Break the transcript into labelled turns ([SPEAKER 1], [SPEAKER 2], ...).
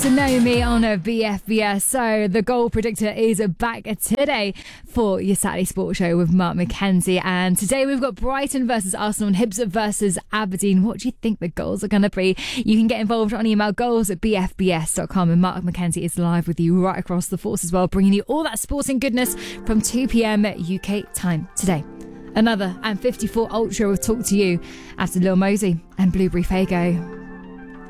[SPEAKER 1] To know me on a BFBS. So the goal predictor is back today for your Saturday Sports Show with Mark McKenzie. And today we've got Brighton versus Arsenal and Hibs versus Aberdeen. What do you think the goals are going to be? You can get involved on email goals@bfbs.com. And Mark McKenzie is live with you right across the force as well, bringing you all that sporting goodness from 2 p.m. UK time today. Another and 54 Ultra will talk to you after Lil Mosey and Blueberry Faygo.